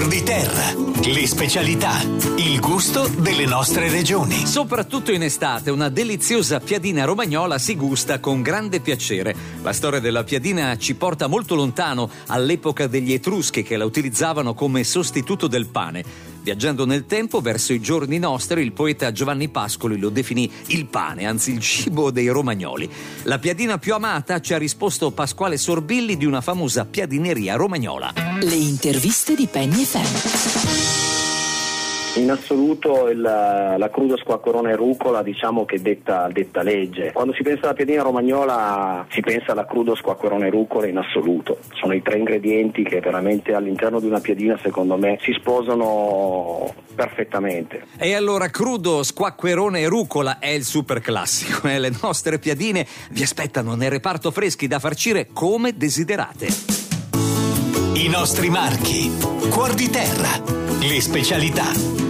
di terra, le specialità, il gusto delle nostre regioni. Soprattutto in estate una deliziosa piadina romagnola si gusta con grande piacere. La storia della piadina ci porta molto lontano, all'epoca degli Etruschi che la utilizzavano come sostituto del pane. Viaggiando nel tempo verso i giorni nostri, il poeta Giovanni Pascoli lo definì il pane, anzi il cibo dei romagnoli. La piadina più amata, ci ha risposto Pasquale Sorbilli di una famosa piadineria romagnola. Le interviste di Penny FM. In assoluto la crudo squacquerone e rucola, diciamo che detta legge. Quando si pensa alla piadina romagnola si pensa alla crudo squacquerone e rucola in assoluto. Sono i tre ingredienti che veramente all'interno di una piadina secondo me si sposano perfettamente. E allora crudo squacquerone e rucola è il super classico. Le nostre piadine vi aspettano nel reparto freschi da farcire come desiderate. I nostri marchi, Cuor di terra, le specialità.